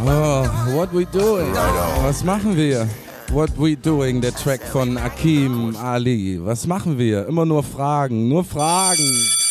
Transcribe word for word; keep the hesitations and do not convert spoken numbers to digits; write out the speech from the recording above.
Oh, what we doing? Was machen wir? What we doing, der Track von Akeem Ali. Was machen wir? Immer nur Fragen, nur Fragen.